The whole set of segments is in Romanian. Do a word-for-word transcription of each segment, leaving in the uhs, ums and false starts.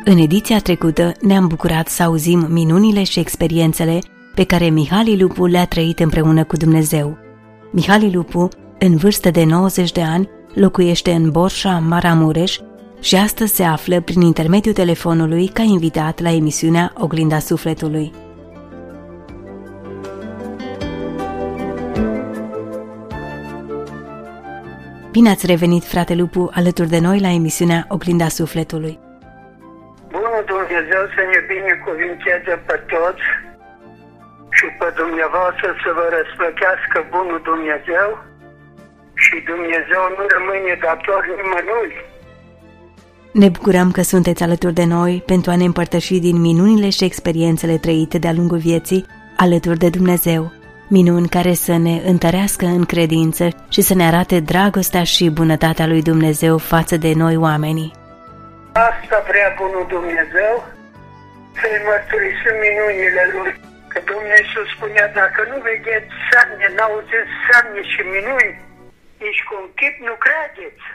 În ediția trecută ne-am bucurat să auzim minunile și experiențele pe care Mihali Lupu le-a trăit împreună cu Dumnezeu. Mihali Lupu, în vârstă de nouăzeci de ani, locuiește în Borșa, Maramureș și astăzi se află prin intermediul telefonului ca invitat la emisiunea Oglinda Sufletului. Bine ați revenit, frate Lupu, alături de noi la emisiunea Oglinda Sufletului. Bunul Dumnezeu să ne binecuvinteze pe toți și pe dumneavoastră să vă răsplătească bunul Dumnezeu și Dumnezeu nu rămâne dator nimănui. Ne bucurăm că sunteți alături de noi pentru a ne împărtăși din minunile și experiențele trăite de-a lungul vieții alături de Dumnezeu. Minuni care să ne întărească în credință și să ne arate dragostea și bunătatea lui Dumnezeu față de noi oamenii. Asta vrea bunul Dumnezeu, să-i mărturisim minunile Lui. Că Domnul Iisus spunea, dacă nu vedeți semne, n-auziți semne și minuni, nici cu un chip nu credeți.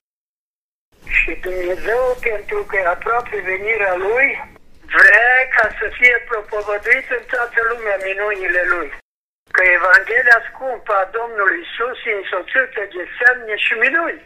Și Dumnezeu, pentru că e aproape venirea Lui, vrea ca să fie propovăduit în toată lumea minunile Lui. Că Evanghelia scumpă a Domnului Iisus e însoțită de semne și minuni.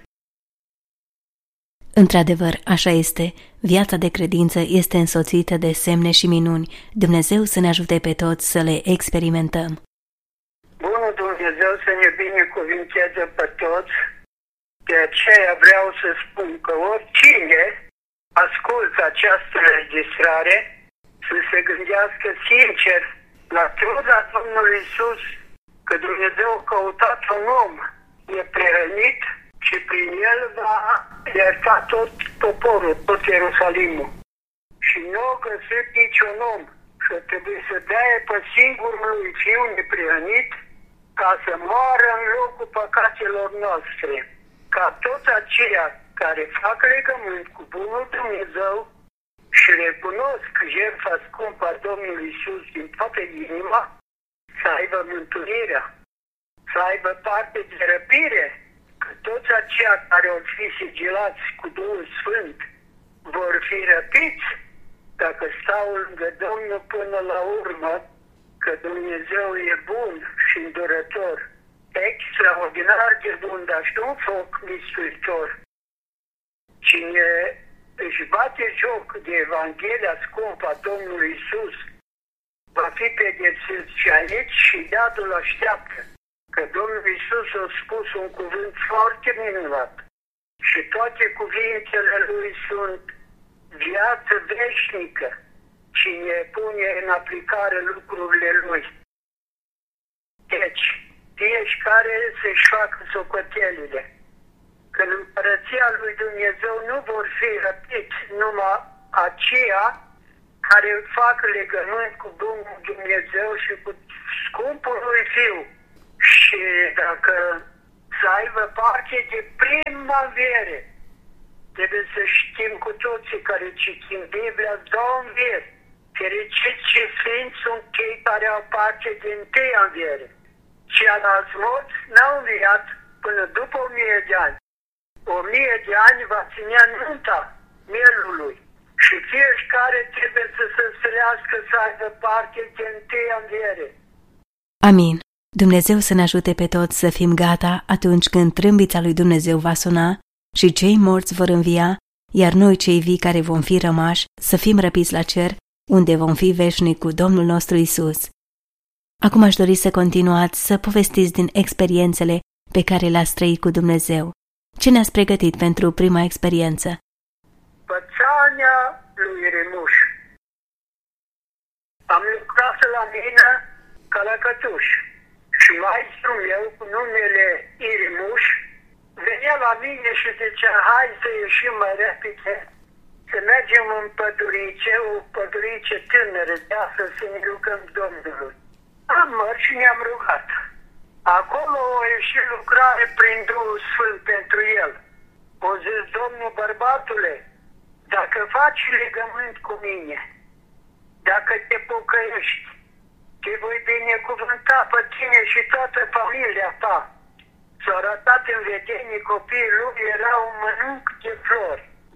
Într-adevăr, așa este. Viața de credință este însoțită de semne și minuni. Dumnezeu să ne ajute pe toți să le experimentăm. Bunul Dumnezeu să ne binecuvinteze pe toți. De aceea vreau să spun că oricine ascultă această înregistrare să se gândească sincer la truda Domnului Iisus, că Dumnezeu a căutat un om neprihănit și prin el va ierta tot poporul, tot Ierusalimul. Și nu a găsit niciun om și trebuie să dea pe singurul lui fiu neprihănit ca să moară în locul păcatelor noastre. Ca toți aceia care fac legământ cu bunul Dumnezeu și recunosc jertfa scumpă a Domnului Iisus din toată inima, să aibă mântuirea, să aibă parte de răbire, că toți aceia care vor fi sigilați cu Duhul Sfânt vor fi răpiți dacă stau lângă Domnul până la urmă, că Dumnezeu e bun și îndurător, extraordinar de bun, dar și un foc mistuitor. Cine își bate joc de Evanghelia scumpă a Domnului Iisus va fi pedepsit și aici și iadul așteaptă. Că Domnul Iisus a spus un cuvânt foarte minunat și toate cuvintele Lui sunt viață veșnică, cine pune în aplicare lucrurile Lui. Deci, ești care să-și facă socotelile, că în împărăția lui Dumnezeu nu vor fi răpiți numai aceia care fac legământ cu Bunul Dumnezeu și cu scumpul lui Fiu. Și dacă să aibă parte de prima înviere, trebuie să știm cu toții care citim Biblia, două învieri. Fericiți și sfinți sunt cei care au parte de întâia înviere. Ceilalți morți n-au înviat până după o mie de ani. O mie de ani va ținea nunta mielului și fiecare trebuie să se străiască să aibă parte de întâia înviere. Amin. Dumnezeu să ne ajute pe toți să fim gata atunci când trâmbița lui Dumnezeu va suna și cei morți vor învia, iar noi cei vii care vom fi rămași să fim răpiți la cer, unde vom fi veșnic cu Domnul nostru Iisus. Acum aș dori să continuați să povestiți din experiențele pe care le-ați trăit cu Dumnezeu. Ce ne-ați pregătit pentru prima experiență? Pățania lui Remuș. Am lucrat la mine ca la cătuș și maestrul meu cu numele Irimuș venea la mine și zicea, hai să ieșim mai repede, să mergem în pădurice, o pădurice tânără, de asta să ne rugăm Domnului. Am mers și ne-am rugat. Acolo a ieșit lucrare prin Duhul Sfânt pentru el. O zis, Domnul, bărbatule, dacă faci legământ cu mine, dacă te pocăiești, te voi binecuvânta pe tine și toată familia ta. S-a arătat în vedenie copiii lui, era un mănânc de flori.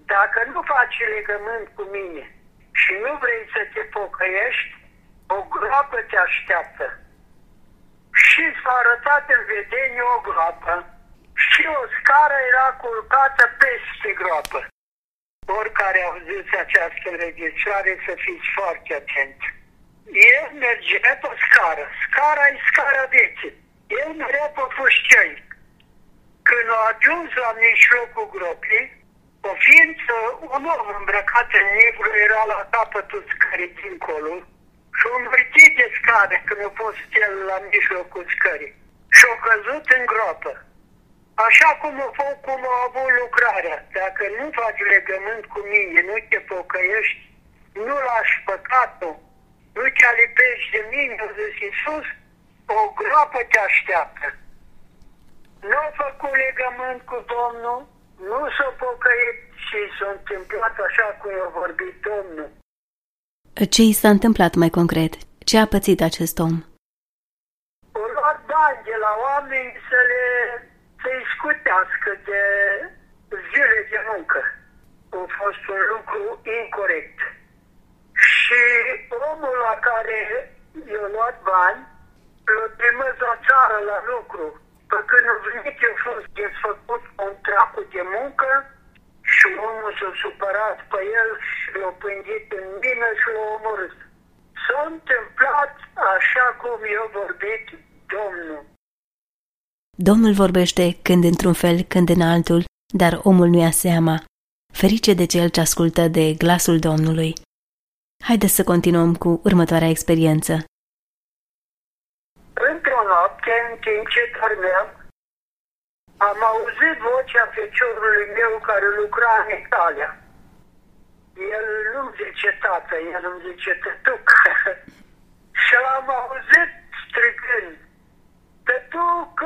dacă nu faci legământ cu mine și nu vrei să te pocăiești, o groapă te așteaptă. Și s-a arătat în vedenie o groapă și o scară era culcată peste groapă. Oricare auziți această înregistrare, să fiți foarte atenți. El mergea pe scară. Scara e scara vieții. El merea pe fâșcei. Când a ajuns la mijlocul gropii, o ființă, un om îmbrăcat în negru era la capătul scării dincolo și a învârtit de scară când a fost el la mijlocul scării și a căzut în groapă. Așa cum a fost, cum a avut lucrarea. Dacă nu faci legământ cu mine, nu te pocăiești, nu lași păcatul, nu te alipești de mine, a zis Iisus, o groapă te așteaptă. Nu a făcut legământ cu Domnul, nu s-a pocăit și s-a întâmplat așa cum a vorbit Domnul. Ce i s-a întâmplat mai concret? Ce a pățit acest om? O luat bani de la oameni să le să-i scutească de zile de muncă. A fost un lucru incorect. Și omul la care i-a luat bani, l-a trimis la țară la lucru. Pe când a venit, a fost desfăcut contractul de muncă și omul s-a supărat pe el și l-a pândit în mină și l-a omorât. S-a întâmplat așa cum i-a vorbit Domnul. Domnul vorbește când într-un fel, când în altul, dar omul nu ia seama. Ferice de cel ce ascultă de glasul Domnului. Haideți să continuăm cu următoarea experiență. Într-o noapte, în timp ce dormeam, am auzit vocea feciorului meu care lucra în Italia. El nu-mi zice tată, el îmi zice tătuc. Și l-am auzit strigând, tătuc,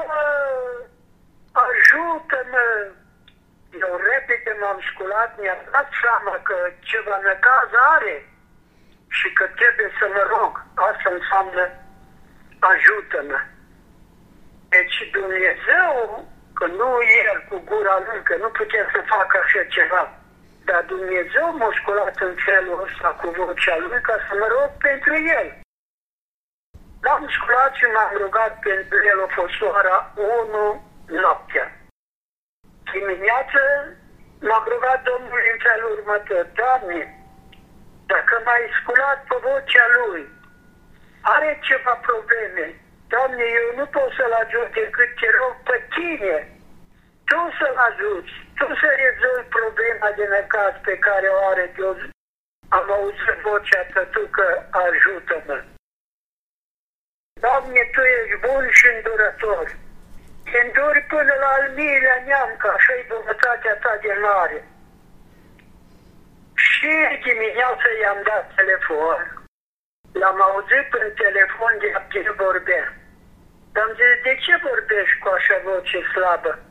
ajută-mă! Eu repede m-am sculat, mi-am dat seama că ceva necaz are și că trebuie să mă rog. Asta înseamnă ajută-mă. Deci Dumnezeu, că nu el cu gura lui, că nu putea să facă așa ceva, dar Dumnezeu m-a sculat în felul ăsta cu vocea lui ca să mă rog pentru el. L-am sculat și m-am rugat pentru el, a fost ora unu noaptea. Dimineață m-am rugat Domnul în felul următor, Doamne, dacă m-ai sculat pe vocea lui, are ceva probleme, Doamne, eu nu pot să-l ajut decât te rog pe tine, tu să-l ajuți, tu să rezolvi problema de necaz pe care o are Deus. Am auzit vocea tătucă, ajută-mă. Doamne, Tu ești bun și îndurător. Te înduri până la al miilea neam, că așa-i bunătatea Ta de mare. Și dimineața i-am dat telefon. L-am auzit în telefon de ce vorbea. Am zis, de ce vorbești cu așa voce slabă?